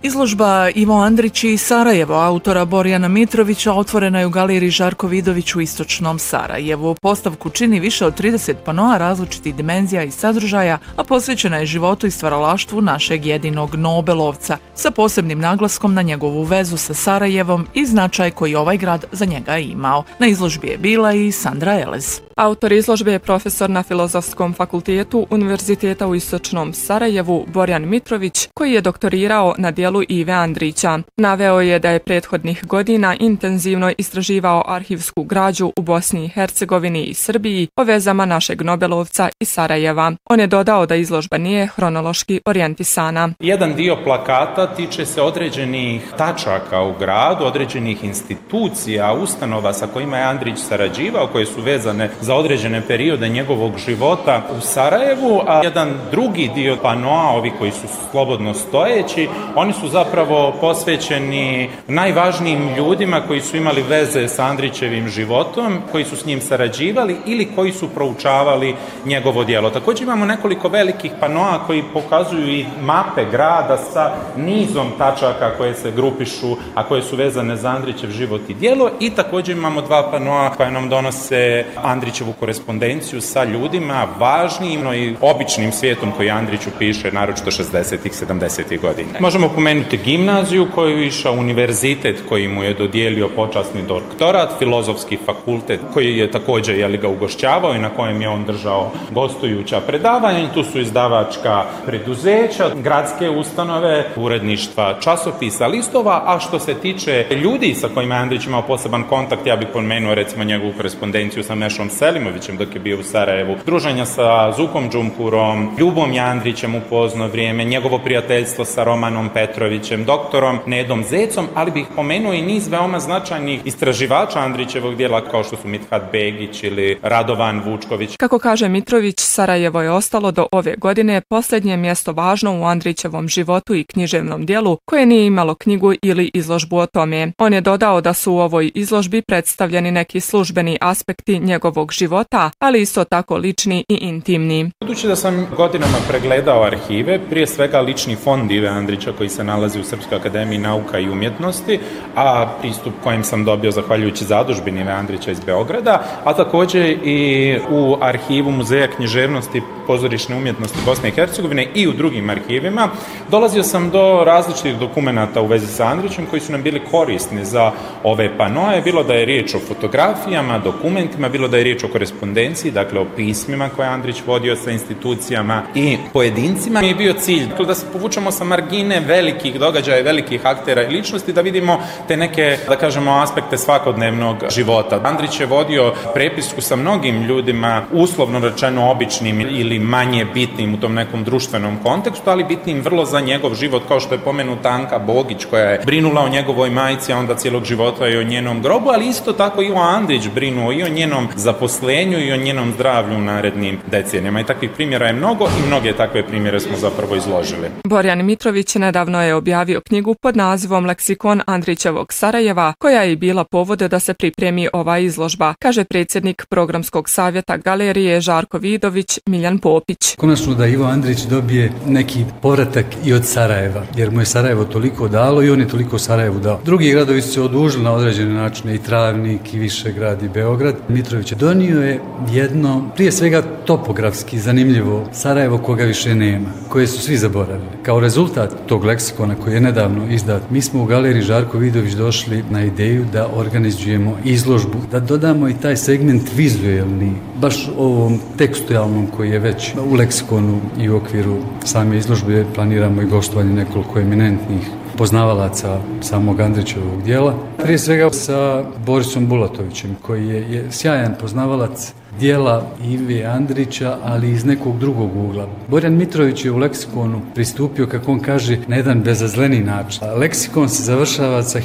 Izložba Ivo Andrić i Sarajevo autora Borjana Mitrovića otvorena je u galeriji Žarko Vidović u istočnom Sarajevu. Postavku čini više od 30 panoa različitih dimenzija i sadržaja, a posvećena je životu i stvaralaštvu našeg jedinog Nobelovca, sa posebnim naglaskom na njegovu vezu sa Sarajevom i značaj koji ovaj grad za njega imao. Na izložbi je bila i Sandra Elez. Autor izložbe je profesor na Filozofskom fakultetu Univerziteta u istočnom Sarajevu Borjan Mitrović, koji je doktorirao na dijelu Ive Andrića. Naveo je da je prethodnih godina intenzivno istraživao arhivsku građu u Bosni i Hercegovini i Srbiji o vezama našeg Nobelovca i Sarajeva. On je dodao da izložba nije hronološki orijentisana. Jedan dio plakata tiče se određenih tačaka u gradu, određenih institucija, ustanova sa kojima je Andrić sarađivao, koje su vezane za određene periode njegovog života u Sarajevu, a jedan drugi dio panoa, ovi koji su slobodno stojeći, oni su zapravo posvećeni najvažnijim ljudima koji su imali veze sa Andrićevim životom, koji su s njim sarađivali ili koji su proučavali njegovo djelo. Također imamo nekoliko velikih panoa koji pokazuju i mape grada sa nizom tačaka koje se grupišu, a koje su vezane za Andrićev život i djelo, i također imamo dva panoa koja nam donose Andrićevu korespondenciju sa ljudima važnim i običnim svijetom koji Andriću piše, naročito 60-ih, 70-ih godina. Možemo pomenuti gimnaziju koju je išao, univerzitet koji mu je dodijelio počasni doktorat, Filozofski fakultet koji je također ga ugošćavao i na kojem je on držao gostujuća predavanja. Tu su izdavačka preduzeća, gradske ustanove, uredništva časopisa, listova, a što se tiče ljudi sa kojima je Andrić imao poseban kontakt, ja bih pomenuo recimo njegovu korespondenciju sa Mešom Selimovićem dok je bio u Sarajevu, druženja sa Zukom Džumpurom, Ljubom Jandrićem u pozno vrijeme, njegovo prijateljstvo sa Romanom Petrovićem, doktorom Nedom Zecom, ali bih pomenuo i niz veoma značajnih istraživača Andrićevog djela kao što su Mithat Begić ili Radovan Vučković. Kako kaže Mitrović, Sarajevo je ostalo do ove godine posljednje mjesto važno u Andrićevom životu i književnom djelu koje nije imalo knjigu ili izložbu o tome. On je dodao da su u ovoj izložbi predstavljeni neki službeni aspekti njegovog života, ali isto tako lični i intimni. Budući da sam godinama pregledao arhive, prije svega lični fond Ive Andrića koji se nalazi u Srpskoj akademiji nauka i umjetnosti, a pristup kojem sam dobio zahvaljujući zadužbini Ive Andrića iz Beograda, a također i u arhivu Muzeja književnosti pozorišne umjetnosti Bosne i Hercegovine i u drugim arhivima, dolazio sam do različitih dokumenata u vezi sa Andrićem koji su nam bili korisni za ove panoe, bilo da je riječ o fotografijama, dokumentima, bilo da je riječ o korespondenciji, dakle o pismima koje Andrić vodio sa institucijama i pojedincima. Mi je bio cilj da se povučemo sa margine velikih događaja, velikih aktera i ličnosti, da vidimo te neke, da kažemo, aspekte svakodnevnog života. Andrić je vodio prepisku sa mnogim ljudima, uslovno rečeno običnim ili manje bitnim u tom nekom društvenom kontekstu, ali bitnim vrlo za njegov život, kao što je pomenuta Anka Bogić koja je brinula o njegovoj majci, a onda cijelog života i o njenom grobu, ali isto tako Ivo Andrić brinuo i o njenom zaposlenju i o njenom zdravlju u narednim decenijama. I takvih primjera je mnogo i mnoge takve primjere smo zapravo izložili. Borjan Mitrović nedavno je objavio knjigu pod nazivom Leksikon Andrićevog Sarajeva, koja je bila povod da se pripremi ova izložba, kaže predsjednik programskog savjeta galerije Žarko Vidović Miljan Popić. Konačno da Ivo Andrić dobije neki povratak i od Sarajeva, jer mu je Sarajevo toliko dalo i on je toliko Sarajevu dao. Drugi gradovi su se odužili na određene načine, i Travnik, i Višegrad, i Beograd. Mitrović donio je jedno, prije svega topografski zanimljivo Sarajevo koga više nema, koje su svi zaboravili. Kao rezultat tog leksikona koji je nedavno izdat, mi smo u galeriji Žarko Vidović došli na ideju da organizujemo izložbu, da dodamo i taj segment vizuelni, baš ovom tekstualnom koji je već u leksikonu i u okviru same izložbe. Planiramo i gostovanje nekoliko eminentnih poznavalaca samog Andrićevog djela. Prije svega sa Borisom Bulatovićem, koji je sjajan poznavalac djela Ive Andrića, ali iz nekog drugog ugla. Borjan Mitrović je u leksikonu pristupio, kako on kaže, na jedan bezazleni način. Leksikon se završava sa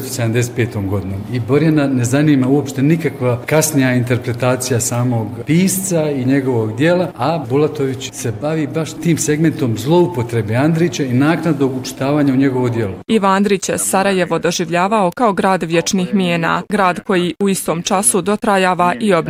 1975. godinom i Borjana ne zanima uopšte nikakva kasnija interpretacija samog pisca i njegovog djela, a Bulatović se bavi baš tim segmentom zloupotrebe Andrića i naknadnog učitavanja u njegovo djelo. Ivo Andrić je Sarajevo doživljavao kao grad vječnih mijena, grad koji u istom času dotrajava i obnavlja